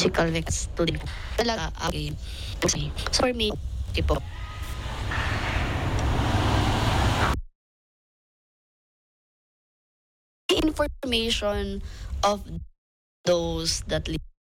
musical mix to the talaga okay. So for me, tipo information of those that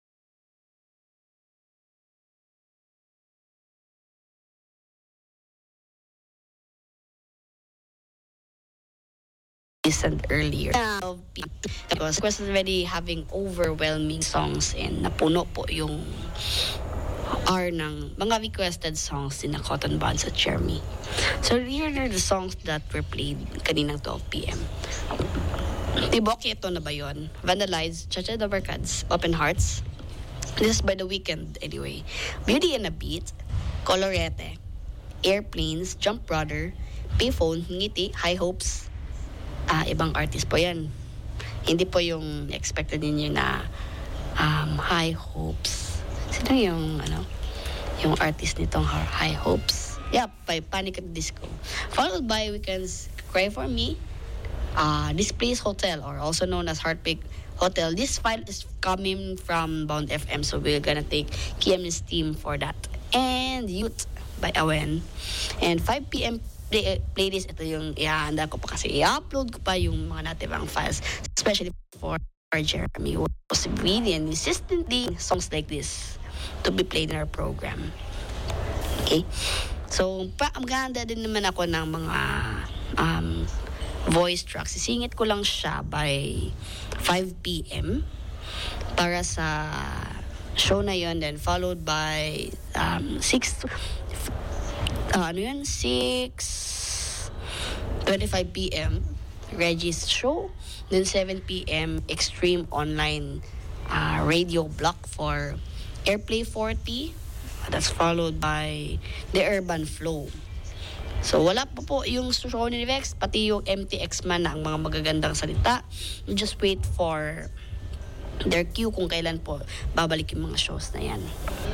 listened earlier. Because of course already having overwhelming songs and napuno po yung are ng mga requested songs in the Cotton Buds at Jeremy. So here are the songs that were played kaninang 12 p.m. Tibok, ito na ba yun? Vandalize, Chacha the Barkads, Open Hearts. This is by The Weeknd anyway. Beauty and a Beat, Colorete, Airplanes, Jump Brother, Payphone, Ngiti, High Hopes. Ibang artist po yan. Hindi po yung expected ninyo na High Hopes. Sino yung artist nitong High Hopes? Yeah, by Panic at the Disco. Followed by Weeknd's Cry For Me, Displays Hotel, or also known as Heartbreak Hotel. This file is coming from Bound FM, so we're gonna take KM's team for that. And Youth by Awen. And 5 p.m. Playlist, ito yung ihahanda ko pa kasi i-upload ko pa yung mga natibang files, especially for Jeremy, who was really and insistently songs like this to be played in our program. Okay? So, maghahanda din naman ako ng mga voice tracks. Sisingit ko lang siya by 5 p.m. para sa show na yon, then followed by 6:25 p.m. Reggie's show, then 7 p.m. Extreme Online radio block for Airplay 40. That's followed by The Urban Flow. So wala pa po yung show ni Vex, pati yung MTX man na ang mga magagandang salita. Just wait for their cue kung kailan po babalik yung mga shows na yan.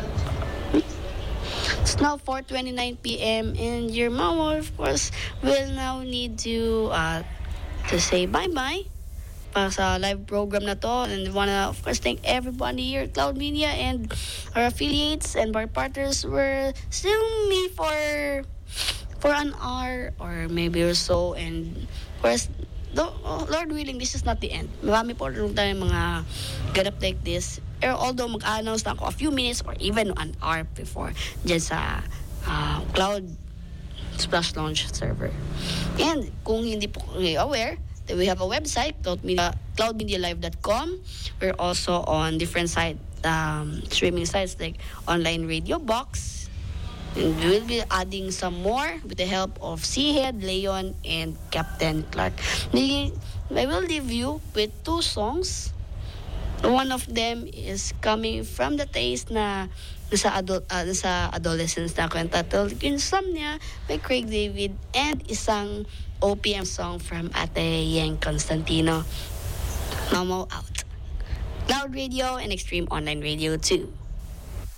It's now 4:29 p.m. and your mama, of course, will now need to say bye-bye para sa live program na to. And wanna, of course, thank everybody here at Cloud Media and our affiliates and our partners were still me for an hour or maybe or so. And of course, Lord willing, this is not the end. Marami po rin tayong mga ganap like this. Although mag-announce na ako a few minutes or even an hour before dyan sa Cloud Splash Launch server. And kung hindi po aware, that we have a website, cloudmedialive.com. We're also on different streaming sites like Online Radio Box. And we will be adding some more with the help of Seahead, Leon, and Captain Clark. I will leave you with 2 songs. One of them is coming from the taste na sa adolescence na ko, entitled Insomnia by Craig David, and isang OPM song from Ate Yeng Constantino. Momo out. Cloud Radio and Extreme Online Radio 2.